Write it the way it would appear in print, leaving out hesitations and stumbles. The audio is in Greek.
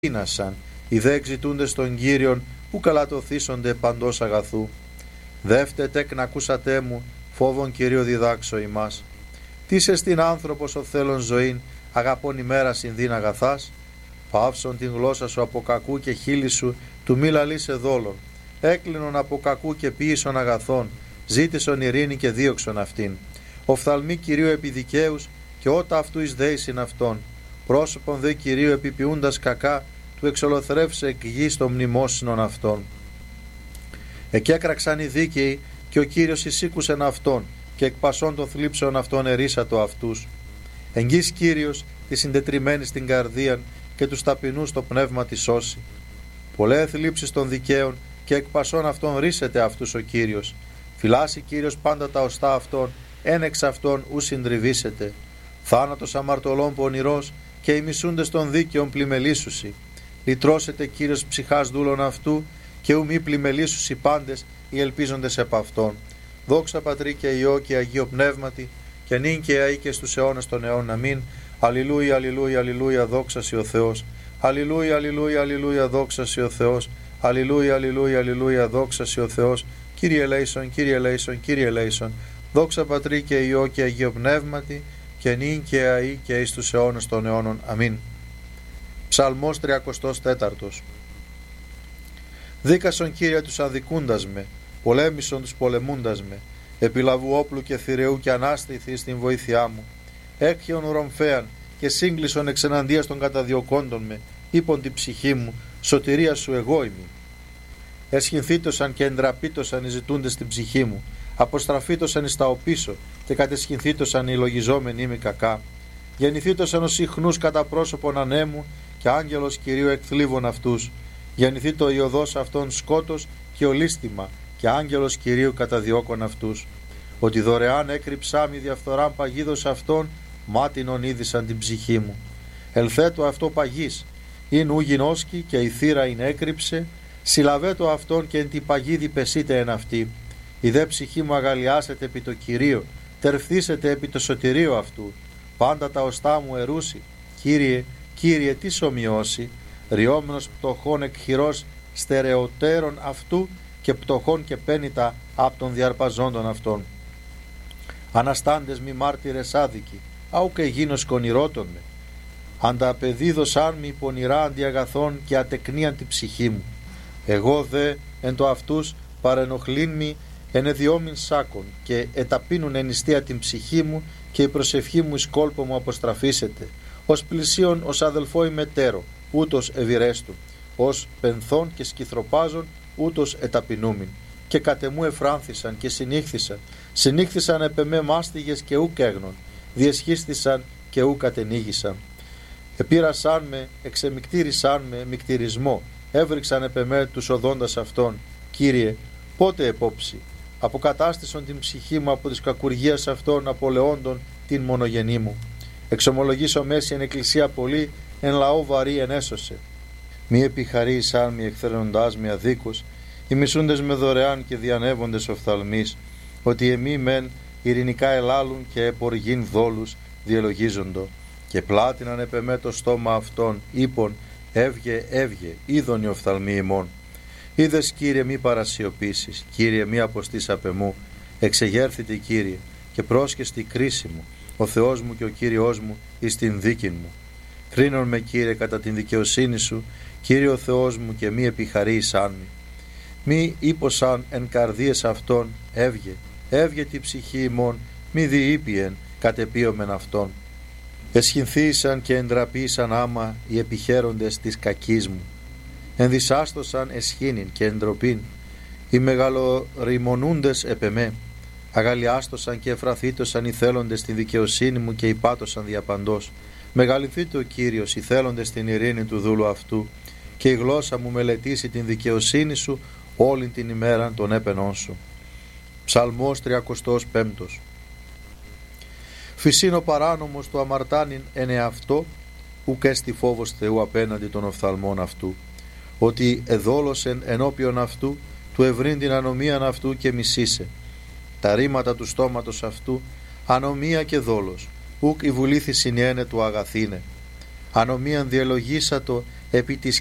πείνασαν, οι δε εξητούντες των Κύριων, που καλατοθήσονται παντός αγαθού. Δεύτε τέκ να ακούσατε μου, φόβον Κυρίου διδάξω ημάς. Τι εστιν άνθρωπος ο θέλων ζωήν, αγαπών ημέρα συνδύν αγαθάς. Παύσον την γλώσσα σου από κακού και χείλη σου του μη λαλείσαι δόλων. Έκλεινον από κακού και ποίησον αγαθών, ζήτησον ειρήνη και δίωξον αυτήν. Οφθαλμοί Κυρίου επί δικαίους και ότα αυτού εις δέησιν αυτόν. Πρόσωπον δε Κυρίου επιποιούντας κακά, του εξολοθρεύσε εκ γης των μνημόσυνων αυτών. Εκέκραξαν οι δίκαιοι και ο Κύριος εισήκουσεν αυτόν και εκ πασών των θλίψεων αυτών ερίσατο αυτούς. Εγγύς Κύριος τη συντετριμένη στην καρδίαν και τους ταπεινούς το πνεύμα τη σώσει. Πολλέ θλίψεις των δικαίων και εκ πασών αυτών ρίσεται αυτούς ο Κύριος. Φυλάσσει Κύριος πάντα τα οστά αυτών, εν εξ αυτών ου συντριβήσεται. Θάνατος αμαρτωλών πονηρός και οι μισούντες των δίκαιων πλημελήσουσι. Λυτρώσετε Κύριος ψυχάς δούλων αυτού και ου μη πλημελήσουσι πάντες οι ελπίζοντες επ' αυτόν. Δόξα Πατρί και Υιό και Αγίο Πνεύματι και νυν και αεί και στους αιώνας των αιώνων. Αμήν. Αλληλούια, αλληλούια, αλληλούια, δόξα σοι ο Θεός. Αλληλούια, αλληλούια, αλληλούια, δόξα σοι ο Θεός. Αλληλούια, αλληλούια, αλληλούια, δόξα σοι ο Θεός. Κύριε ελέησον, Κύριε ελέησον, Κύριε ελέησον. Δόξα Πατρί και Υιό και Αγίο Πνεύματι και νυν και αεί και εις τους αιώνας των αιώνων. Αμήν. Ψαλμός 34. Δίκασον Κύριε τους αδικούντας με, πολέμησον τους πολεμούντας με, επιλαβού όπλου και θηρεού και ανάστηθη στην βοήθειά μου. Έκχιον ρομφέαν και σύγκλισον εξεναντίας των καταδιωκόντων με, είπον την ψυχή μου, σωτηρία σου εγώ ημί. Εσχυνθήτωσαν και εντραπήτωσαν οι ζητούντες την ψυχή μου, αποστραφήτωσαν εις τα οπίσω και κατεσχυνθήτωσαν οι λογιζόμενοι μη κακά. Γεννηθήτωσαν ως ιχνούς κατά πρόσωπον ανέμου και άγγελος Κυρίου εκθλίβων αυτούς. Γεννηθεί το ιωδός αυτών σκότος και ολίσθημα και άγγελος Κυρίου καταδιώκων αυτούς. Ότι δωρεάν έκρυψά μη διαφθοράν παγίδος αυτών, μάτινον είδησαν την ψυχή μου. Ελθέτω αυτό παγής, ειν ου γινώσκει και η θύρα ειν έκρυψε, συλλαβέτω αυτόν και εν τη παγίδη πεσείτε εν αυτή. Η δε ψυχή μου αγαλιάσετε επί το Κυρίο, τερφθήσετε επί το σωτηρίο αυτού. Πάντα τα οστά μου ερούσι, Κύριε, Κύριε, τι σομοιώσει, ριόμενος πτωχών εκχειρός στερεωτέρων αυτού και πτωχών και πένητα απ' των διαρπαζόντων αυτών. Αναστάντες μη μάρτυρες άδικοι, άου και γίνος κονηρότων με. Ανταπεδίδωσάν μη πονηρά αντιαγαθών και ατεκνίαν τη ψυχή μου. Εγώ δε εν το αυτούς παρενοχλήν μη ενεδιόμην σάκων και εταπείνουν εν ιστία την ψυχή μου και η προσευχή μου εις κόλπο μου αποστραφήσεται. Ως πλησίον ως αδελφό ημετέρω, ούτως ευηρέστου, ως πενθών και σκυθροπάζων, ούτως εταπεινούμην. Και κατεμού εφράνθησαν και συνήχθησαν επ' εμέ μάστιγες και ουκ έγνων, διεσχίστησαν και ουκ κατενήγησαν. Επήρασάν με, εξεμικτήρισαν με μικτηρισμό, έβριξαν επ' εμέ τους οδόντας αυτών. Κύριε, πότε επόψη, αποκατάστησον την ψυχή μου από της κακουργίας αυτών απολεόντων την μονογενή μου. Εξομολογήσω μέση εν εκκλησία πολύ, εν λαό βαρύ ενέσωσε. Μη επιχαρήσαν μη εκθρενοντάς με αδίκους, οι μισούντες με δωρεάν και διανεύοντες οφθαλμείς, ότι εμεί μεν ειρηνικά ελάλουν και εποργήν δόλους διελογίζοντο. Και πλάτιναν επ' εμέ το στόμα αυτών, είπων, έβγε, έβγε, είδον οι οφθαλμοί ημών. Είδες Κύριε μη παρασιωπήσεις, Κύριε μη αποστείς απ' εμού, εξεγέρθητη Κύριε και πρόσχεστη κρίση μου, ο Θεός μου και ο Κύριος μου εις την δίκην μου. Κρίνον με Κύριε κατά την δικαιοσύνη σου, Κύριε ο Θεός μου και μη επιχαρήσαν μη. Μη ύποσαν εν καρδίες αυτών, έβγε, έβγε τη ψυχή ημών, μη διείπιεν κατεπίωμεν αυτών. Εσχυνθήσαν και εντραπήσαν άμα οι επιχαίροντες της κακής μου. Ενδυσάστοσαν εσχήνην και εντροπήν, οι μεγαλοριμονούντες επ' εμέ. Αγαλιάστοσαν και εφραθήτωσαν οι θέλοντες τη δικαιοσύνη μου και υπάτωσαν διαπαντός. Μεγαλυνθείτε ο Κύριος οι θέλοντες την ειρήνη του δούλου αυτού και η γλώσσα μου μελετήσει την δικαιοσύνη σου όλη την ημέρα των έπαινών σου. Ψαλμός 35. Φυσίν ο παράνομος του αμαρτάνειν εν εαυτό, ουκ έστι φόβος Θεού απέναντι των οφθαλμών αυτού, ότι εδόλωσεν ενώπιον αυτού, του ευρύν την ανομίαν αυτού και μισήσε. Τα ρήματα του στόματος αυτού, ανομία και δόλος, ουκ η βουλήθη συνιένε του αγαθήνε. Ανομίαν διελογίσατο επί της